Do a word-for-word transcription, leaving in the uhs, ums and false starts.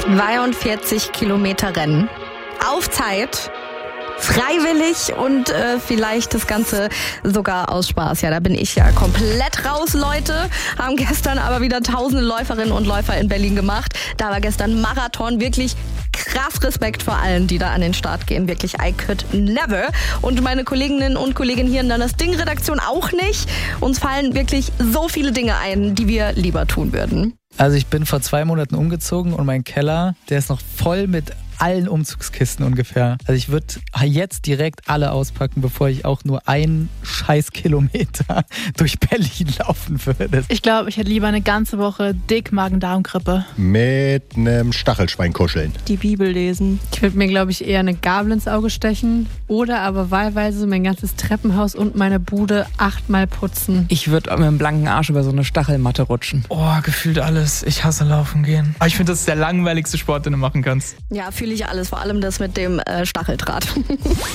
zweiundvierzig Kilometer Rennen. Auf Zeit. Freiwillig und äh, vielleicht das Ganze sogar aus Spaß. Ja, da bin ich ja komplett raus, Leute. Haben gestern aber wieder tausende Läuferinnen und Läufer in Berlin gemacht. Da war gestern Marathon. Wirklich krass Respekt vor allen, die da an den Start gehen. Wirklich, I could never. Und meine Kolleginnen und Kollegen hier in der Das Ding-Redaktion auch nicht. Uns fallen wirklich so viele Dinge ein, die wir lieber tun würden. Also ich bin vor zwei Monaten umgezogen und mein Keller, der ist noch voll mit allen Umzugskisten ungefähr. Also ich würde jetzt direkt alle auspacken, bevor ich auch nur einen scheiß Kilometer durch Berlin laufen würde. Ich glaube, ich hätte lieber eine ganze Woche dick Magen-Darm-Grippe. Mit einem Stachelschwein kuscheln. Die Bibel lesen. Ich würde mir, glaube ich, eher eine Gabel ins Auge stechen oder aber wahlweise mein ganzes Treppenhaus und meine Bude achtmal putzen. Ich würde mit einem blanken Arsch über so eine Stachelmatte rutschen. Oh, gefühlt alles. Ich hasse Laufen gehen. Aber ich finde, das ist der langweiligste Sport, den du machen kannst. Ja, fühle ich alles. Vor allem das mit dem äh, Stacheldraht.